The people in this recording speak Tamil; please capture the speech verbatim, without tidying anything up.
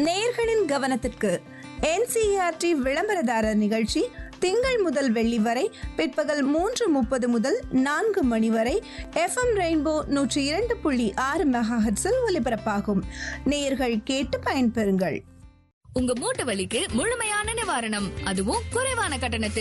நேயர்களின் கவனத்திற்கு என்சிஇஆர்டி விளம்பரதாரர் நிகழ்ச்சி திங்கள் முதல் வெள்ளி வரை பிற்பகல் மூன்று முப்பது முதல் நான்கு மணி வரை எஃப்எம் ரெயின்போ நூற்றி இரண்டு புள்ளி ஆறு மெகாஹெர்ட்ஸில் ஒலிபரப்பாகும். நேயர்கள் கேட்டு பயன்பெறுங்கள். உங்க மூட்டு வலிக்கு முழுமையான நிவாரணம், அதுவும் குறைவான கட்டணத்தில்.